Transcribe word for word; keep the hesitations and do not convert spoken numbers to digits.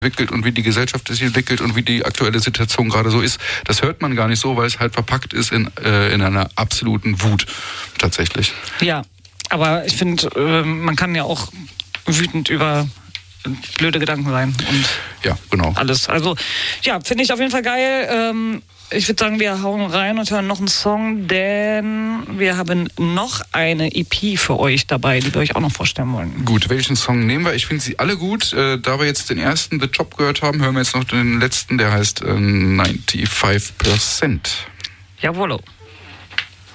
entwickelt und wie die Gesellschaft sich entwickelt und wie die aktuelle Situation gerade so ist. Das hört man gar nicht so, weil es halt verpackt ist in, äh, in einer absoluten Wut tatsächlich. Ja, aber ich finde, äh, man kann ja auch wütend über blöde Gedanken sein und ja, genau. alles. Also ja, finde ich auf jeden Fall geil. Ähm, ich würde sagen, wir hauen rein und hören noch einen Song, denn wir haben noch eine E P für euch dabei, die wir euch auch noch vorstellen wollen. Gut, welchen Song nehmen wir? Ich finde sie alle gut. Äh, da wir jetzt den ersten The Job gehört haben, hören wir jetzt noch den letzten, der heißt äh, fünfundneunzig Prozent. Jawollo.